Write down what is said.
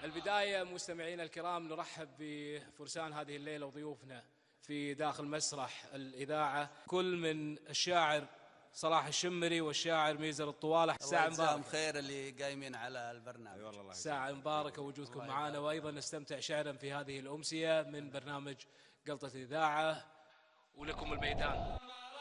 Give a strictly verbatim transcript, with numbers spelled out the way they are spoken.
البداية مستمعينا الكرام نرحب بفرسان هذه الليلة وضيوفنا في داخل مسرح الإذاعة، كل من الشاعر صلاح الشمري والشاعر ميزر الطوالة. ساعة مباركة خير اللي قايمين على البرنامج. ساعة مباركة وجودكم معنا، وأيضا نستمتع شعرا في هذه الأمسية من برنامج قلطة الإذاعة. ولكم الميدان.